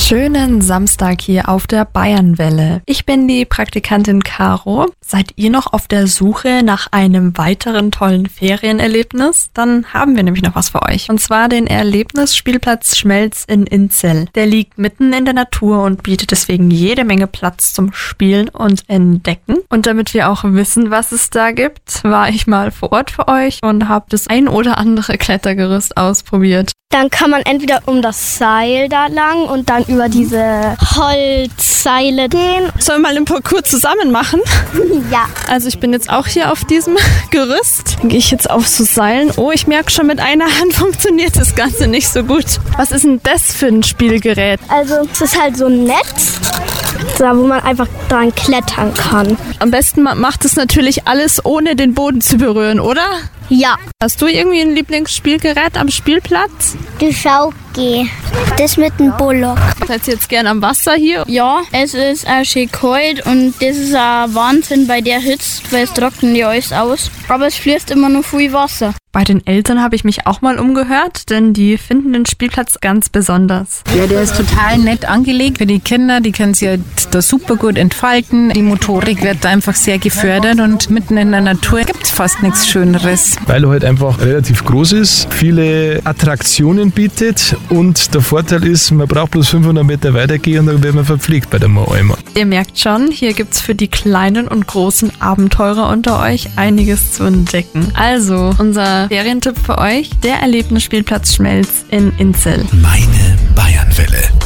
Schönen Samstag hier auf der Bayernwelle. Ich bin die Praktikantin Caro. Seid ihr noch auf der Suche nach einem weiteren tollen Ferienerlebnis? Dann haben wir nämlich noch was für euch. Und zwar den Erlebnisspielplatz Schmelz in Inzell. Der liegt mitten in der Natur und bietet deswegen jede Menge Platz zum Spielen und Entdecken. Und damit wir auch wissen, was es da gibt, war ich mal vor Ort für euch und habe das ein oder andere Klettergerüst ausprobiert. Dann kann man entweder um das Seil da lang und dann über diese Holzseile gehen. Sollen wir mal den Parcours zusammen machen? Ja. Also ich bin jetzt auch hier auf diesem Gerüst. Dann gehe ich jetzt auf so Seilen. Oh, ich merke schon, mit einer Hand funktioniert das Ganze nicht so gut. Was ist denn das für ein Spielgerät? Also es ist halt so ein Netz, da wo man einfach dran klettern kann. Am besten macht es natürlich alles, ohne den Boden zu berühren, oder? Ja. Hast du irgendwie ein Lieblingsspielgerät am Spielplatz? Die Schaukel. Das mit dem Bullock. Seid ihr jetzt gern am Wasser hier? Ja, es ist auch schön kalt und das ist ein Wahnsinn bei der Hitze, weil es trocknet ja alles aus. Aber es fließt immer noch viel Wasser. Bei den Eltern habe ich mich auch mal umgehört, denn die finden den Spielplatz ganz besonders. Ja, der ist total nett angelegt für die Kinder. Die können sich da super gut entfalten. Die Motorik wird einfach sehr gefördert und mitten in der Natur gibt es fast nichts Schöneres. Weil er halt einfach relativ groß ist, viele Attraktionen bietet und der Vorteil ist, man braucht bloß 500 Meter weitergehen und dann wird man verpflegt bei der Moalma. Ihr merkt schon, hier gibt's für die kleinen und großen Abenteurer unter euch einiges zu entdecken. Also, unser Ferientipp für euch, der Erlebnisspielplatz Schmelz in Inzell. Meine Bayernwelle.